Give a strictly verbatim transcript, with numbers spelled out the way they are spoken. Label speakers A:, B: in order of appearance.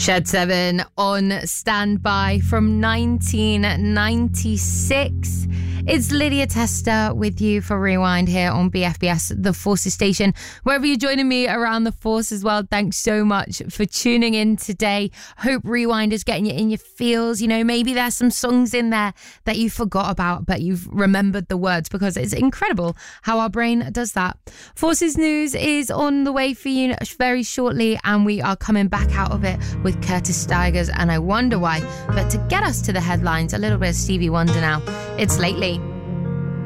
A: Shed seven on Standby from nineteen ninety-six. It's Lydia Tester with you for Rewind here on B F B S, the Forces station. Wherever you're joining me around the Force as well, thanks so much for tuning in today. Hope Rewind is getting you in your feels. You know, maybe there's some songs in there that you forgot about, but you've remembered the words, because it's incredible how our brain does that. Forces News is on the way for you very shortly, and we are coming back out of it with Curtis Stigers and I Wonder Why. But to get us to the headlines, a little bit of Stevie Wonder now. It's Lately.